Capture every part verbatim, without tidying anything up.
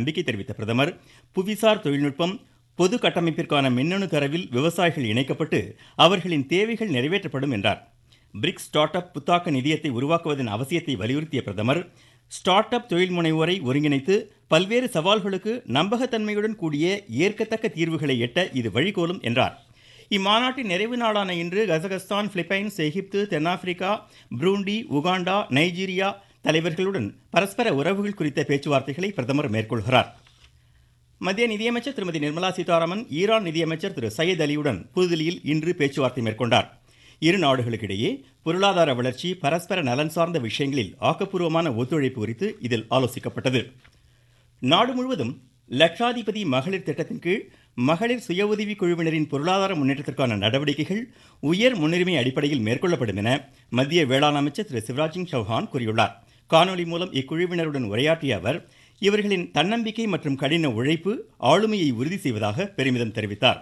நம்பிக்கை தெரிவித்த பிரதமர், புவிசார் தொழில்நுட்பம், பொது கட்டமைப்பிற்கான மின்னணு தரவில் விவசாயிகள் இணைக்கப்பட்டு அவர்களின் தேவைகள் நிறைவேற்றப்படும் என்றார். பிரிக்ஸ் ஸ்டார்ட் அப் புத்தாக்க நிதியத்தை உருவாக்குவதன் அவசியத்தை வலியுறுத்திய பிரதமர், ஸ்டார்ட் அப் தொழில் முனைவோரை ஒருங்கிணைத்து பல்வேறு சவால்களுக்கு நம்பகத்தன்மையுடன் கூடிய ஏற்கத்தக்க தீர்வுகளை எட்ட இது வழிகோலும் என்றார். இம்மாநாட்டின் நிறைவு நாளான இன்று கசகஸ்தான், பிலிப்பைன்ஸ், எகிப்து, தென்னாப்பிரிக்கா, புரூண்டி, உகாண்டா, நைஜீரியா தலைவர்களுடன் பரஸ்பர உறவுகள் குறித்த பேச்சுவார்த்தைகளை பிரதமர் மேற்கொள்கிறார். மத்திய நிதியமைச்சர் திருமதி நிர்மலா சீதாராமன் ஈரான் நிதியமைச்சர் திரு சையத் அலியுடன் புதுதில்லியில் இன்று பேச்சுவார்த்தை மேற்கொண்டார். இரு நாடுகளுக்கிடையே பொருளாதார வளர்ச்சி, பரஸ்பர நலன் சார்ந்த விஷயங்களில் ஆக்கப்பூர்வமான ஒத்துழைப்பு குறித்து இதில் ஆலோசிக்கப்பட்டது. நாடு முழுவதும் லட்சாதிபதி மகளிர் திட்டத்தின் கீழ் மகளிர் சுய உதவி குழுவினரின் பொருளாதார முன்னேற்றத்திற்கான நடவடிக்கைகள் உயர் முன்னுரிமை அடிப்படையில் மேற்கொள்ளப்படும் என மத்திய வேளாண் அமைச்சர் திரு சிவராஜ் சிங் சௌஹான் கூறியுள்ளார். காணொலி மூலம் இக்குழுவினருடன் உரையாற்றிய அவர், இவர்களின் தன்னம்பிக்கை மற்றும் கடின உழைப்பு ஆளுமையை உறுதி செய்வதாக பெருமிதம் தெரிவித்தார்.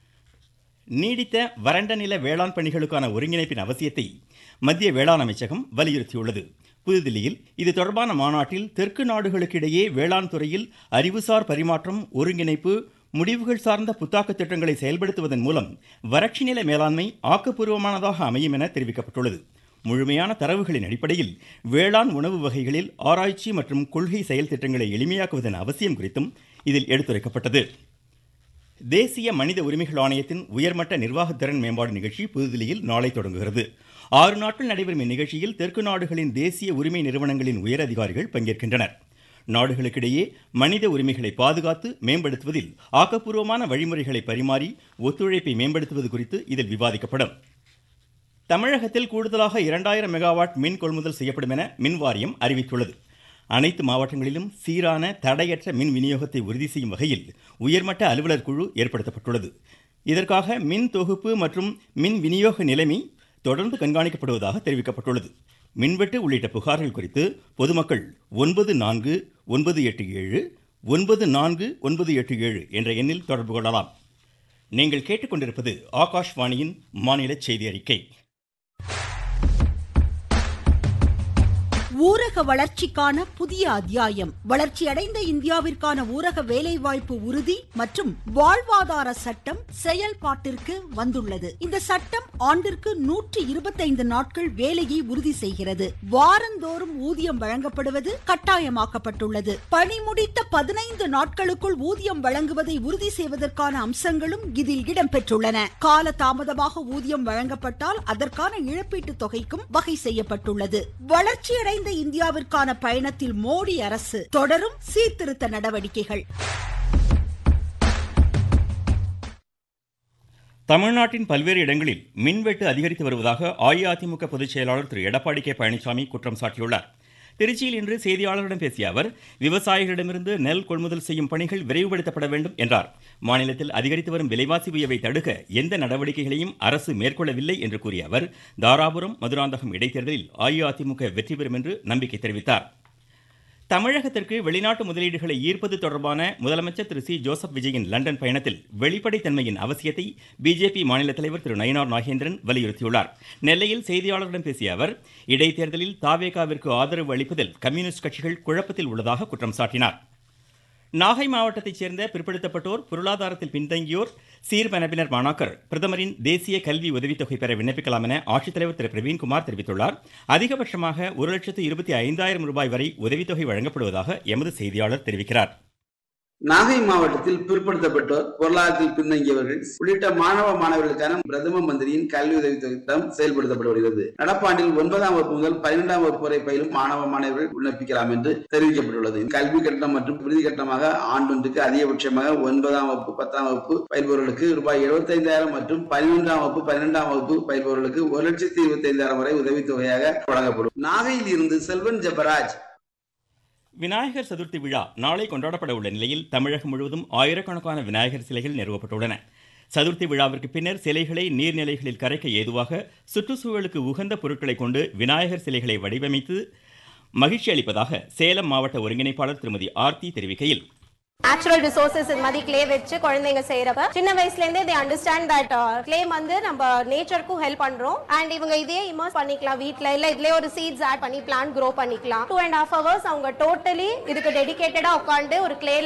நீடித்த வறண்ட நில வேளாண் பணிகளுக்கான ஒருங்கிணைப்பின் அவசியத்தை மத்திய வேளாண் அமைச்சகம் வலியுறுத்தியுள்ளது. புதுதில்லியில் இது தொடர்பான மாநாட்டில் தெற்கு நாடுகளுக்கு இடையே வேளாண் துறையில் அறிவுசார் பரிமாற்றம், ஒருங்கிணைப்பு, முடிவுகள் சார்ந்த புத்தாக்க திட்டங்களை செயல்படுத்துவதன் மூலம் வறட்சி நில மேலாண்மை ஆக்கப்பூர்வமானதாக அமையும் என தெரிவிக்கப்பட்டுள்ளது. முழுமையான தரவுகளின் அடிப்படையில் வேளாண் உணவு வகைகளில் ஆராய்ச்சி மற்றும் கொள்கை செயல் திட்டங்களை எளிமையாக்குவதன் அவசியம் குறித்தும் இதில் எடுத்துரைக்கப்பட்டது. தேசிய மனித உரிமைகள் ஆணையத்தின் உயர்மட்ட நிர்வாக திறன் மேம்பாடு நிகழ்ச்சி புதுதில்லியில் நாளை தொடங்குகிறது. ஆறு நாட்கள் நடைபெறும் இந்நிகழ்ச்சியில் தெற்கு நாடுகளின் தேசிய உரிமை நிறுவனங்களின் உயர் அதிகாரிகள் பங்கேற்கின்றனர். நாடுகளுக்கிடையே மனித உரிமைகளை பாதுகாத்து மேம்படுத்துவதில் ஆக்கப்பூர்வமான வழிமுறைகளை பரிமாறி ஒத்துழைப்பை மேம்படுத்துவது குறித்து இதில் விவாதிக்கப்படும். தமிழகத்தில் கூடுதலாக இரண்டாயிரம் மெகாவாட் மின் கொள்முதல் செய்யப்படும் என மின் வாரியம் அறிவித்துள்ளது. அனைத்து மாவட்டங்களிலும் சீரான தடையற்ற மின் விநியோகத்தை உறுதி செய்யும் வகையில் உயர்மட்ட அலுவலர் குழு ஏற்படுத்தப்பட்டுள்ளது. இதற்காக மின் தொகுப்பு மற்றும் மின் விநியோக நிலைமை தொடர்ந்து கண்காணிக்கப்படுவதாக தெரிவிக்கப்பட்டுள்ளது. மின்வெட்டு உள்ளிட்ட புகார்கள் குறித்து பொதுமக்கள் ஒன்பது நான்கு ஒன்பது எட்டு ஏழு ஒன்பது நான்கு ஒன்பது எட்டு ஏழு என்ற எண்ணில் தொடர்பு கொள்ளலாம். நீங்கள் கேட்டுக்கொண்டிருப்பது ஆகாஷ்வாணியின் மாநில செய்தி அறிக்கை. ஊரக வளர்ச்சிக்கான புதிய அத்தியாயம். வளர்ச்சியடைந்த இந்தியாவிற்கான ஊரக வேலைவாய்ப்பு உறுதி மற்றும் வாழ்வாதார சட்டம் செயல்பாட்டிற்கு வந்துள்ளது. இந்த சட்டம் ஆண்டிற்கு நூற்றி இருபத்தைந்து நாட்கள் வேலையை உறுதி செய்கிறது. வாரந்தோறும் ஊதியம் வழங்கப்படுவது கட்டாயமாக்கப்பட்டுள்ளது. பணி முடித்த பதினைந்து நாட்களுக்குள் ஊதியம் வழங்குவதை உறுதி செய்வதற்கான அம்சங்களும் இதில் இடம்பெற்றுள்ளன. கால தாமதமாக ஊதியம் வழங்கப்பட்டால் அதற்கான இழப்பீட்டு தொகைக்கும் வகை செய்யப்பட்டுள்ளது. வளர்ச்சியடைந்த இந்தியாவிற்கான பயணத்தில் மோடி அரசு தொடரும் சீர்திருத்த நடவடிக்கைகள். தமிழ்நாட்டின் பல்வேறு இடங்களில் மின்வெட்டு அதிகரித்து வருவதாக அஇஅதிமுக பொதுச் செயலாளர் திரு எடப்பாடி கே பழனிசாமி குற்றம் சாட்டியுள்ளார். திருச்சியில் இன்று செய்தியாளர்களிடம் பேசிய அவர், விவசாயிகளிடமிருந்து நெல் கொள்முதல் செய்யும் பணிகள் விரைவுபடுத்தப்பட வேண்டும் என்றார். மாநிலத்தில் அதிகரித்து வரும் விலைவாசி உயர்வை தடுக்க எந்த நடவடிக்கைகளையும் அரசு மேற்கொள்ளவில்லை என்று கூறிய அவர், தாராபுரம், மதுராந்தகம் இடைத்தேர்தலில் அஇஅதிமுக வெற்றி பெறும் என்று நம்பிக்கை தெரிவித்தார். தமிழகத்திற்கு வெளிநாட்டு முதலீடுகளை ஈர்ப்பது தொடர்பான முதலமைச்சர் திரு சி ஜோசப் விஜயின் லண்டன் பயணத்தில் வெளிப்படைத்தன்மையின் அவசியத்தை பிஜேபி மாநில தலைவர் திரு நயினார் நாகேந்திரன் வலியுறுத்தியுள்ளார். நெல்லையில் செய்தியாளர்களிடம் பேசிய அவர், இடைத்தேர்தலில் தாவேகாவிற்கு ஆதரவு அளிப்பதில் கம்யூனிஸ்ட் கட்சிகள் குழப்பத்தில் உள்ளதாக குற்றம் சாட்டினார். நாகை மாவட்டத்தைச் சேர்ந்த பிற்படுத்தப்பட்டோர், பொருளாதாரத்தில் பின்தங்கியோர், சீர்மரபினர் மாணாக்கர் பிரதமரின் தேசிய கல்வி உதவித்தொகை பெற விண்ணப்பிக்கலாம் என ஆட்சித்தலைவர் திரு பிரவீன்குமார் தெரிவித்துள்ளார். அதிகபட்சமாக ஒரு லட்சத்து இருபத்தி ஐந்தாயிரம் ரூபாய் வரை உதவித்தொகை வழங்கப்படுவதாக எமது செய்தியாளர் தெரிவிக்கிறார். நாகை மாவட்டத்தில் பிற்படுத்தப்பட்டோர், பொருளாதாரத்தில் பின்தங்கியவர்கள் உள்ளிட்ட மாணவ மாணவர்களுக்கான பிரதம மந்திரியின் கல்வி உதவி திட்டம் செயல்படுத்தப்பட்டு வருகிறது. நடப்பாண்டில் ஒன்பதாம் வகுப்பு முதல் பன்னிரெண்டாம் வகுப்பு வரை பயிலும் மாணவ மாணவர்கள் விண்ணப்பிக்கலாம் என்று தெரிவிக்கப்பட்டுள்ளது. கல்வி கட்டணம் மற்றும் விருதி கட்டணமாக ஆண்டொன்றுக்கு அதிகபட்சமாக ஒன்பதாம் வகுப்பு, பத்தாம் வகுப்பு பயில்பவர்களுக்கு ரூபாய் எழுபத்தி ஐந்தாயிரம் மற்றும் பன்னிரெண்டாம் வகுப்பு, பன்னிரெண்டாம் வகுப்பு பயில்பவர்களுக்கு ஒரு லட்சத்தி இருபத்தி ஐந்தாயிரம் வரை உதவித்தொகையாக வழங்கப்படும். நாகையில் இருந்து செல்வன் ஜெபராஜ். விநாயகர் சதுர்த்தி விழா நாளை கொண்டாடப்பட உள்ள நிலையில் தமிழகம் முழுவதும் ஆயிரக்கணக்கான விநாயகர் சிலைகள் நிறுவப்பட்டுள்ளன. சதுர்த்தி விழாவிற்கு பின்னர் சிலைகளை நீர்நிலைகளில் கரைக்க ஏதுவாக சுற்றுச்சூழலுக்கு உகந்த பொருட்களை கொண்டு விநாயகர் சிலைகளை வடிவமைத்து மகிழ்ச்சி அளிப்பதாக சேலம் மாவட்ட ஒருங்கிணைப்பாளர் திருமதி ஆர்த்தி தெரிவிக்கையில், நேச்சுரல் ரிசோர்சஸ் இந்த மாதிரி கிளே வச்சு குழந்தைங்க செய்யறப்ப சின்ன வயசுல இருந்தே they understand that கிளே வந்து நம்ம நேச்சருக்கும் ஹெல்ப் பண்றோம் அண்ட் இவங்க இதே இமர்ஸ் பண்ணிக்கலாம் வீட்ல, இல்ல இதுலயே ஒரு சீட்ஸ் ஆட் பண்ணி பிளான்ட் க்ரோ பண்ணிக்கலாம். டூ அண்ட் ஹாஃப் ஹவர்ஸ் அவங்க டோட்டலி இதுக்கு டெடிகேட்டடா உட்காந்து ஒரு கிளேல